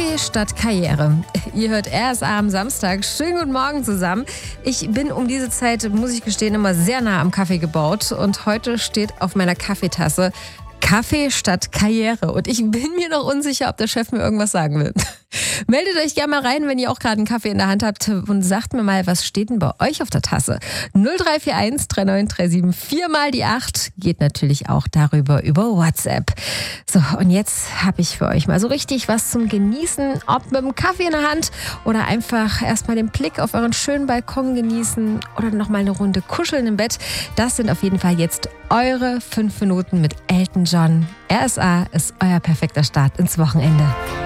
Kaffee statt Karriere. Ihr hört RSA am Samstag. Schönen guten Morgen zusammen. Ich bin um diese Zeit, muss ich gestehen, immer sehr nah am Kaffee gebaut. Und heute steht auf meiner Kaffeetasse Kaffee statt Karriere. Und ich bin mir noch unsicher, ob der Chef mir irgendwas sagen will. Meldet euch gerne mal rein, wenn ihr auch gerade einen Kaffee in der Hand habt und sagt mir mal, was steht denn bei euch auf der Tasse? 0341 3937 4 mal die 8 geht natürlich auch darüber über WhatsApp. So, und jetzt habe ich für euch mal so richtig was zum Genießen, ob mit dem Kaffee in der Hand oder einfach erstmal den Blick auf euren schönen Balkon genießen oder nochmal eine Runde kuscheln im Bett. Das sind auf jeden Fall jetzt eure 5 Minuten mit Elton John. RSA ist euer perfekter Start ins Wochenende.